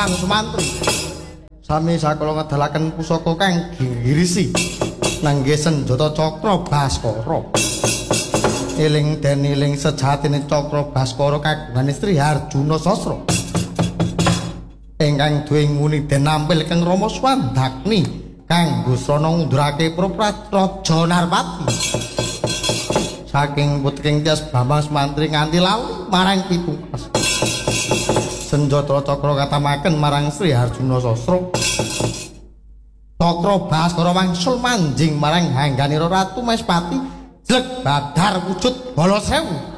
Bambang Sumantri sami sakala ngedalaken pusaka kang ginggirisi nangge senjata Cakra Baskara eling den eling sejatine Cakra Baskara kagungan Sri Arjuna Sastra ingkang duwe nguni den nampil kang Rama Swandakni kanggo srana ngundurake Raja Narpati saking puting Tias Bambang Sumantri nganti lali marang pitungkas senjata Cakra katamaken marang Sri Arjuna Sastra Cakra Baskara wangsul manjing marang hangganira Ratu Maespati jleg badar wujud bala sewu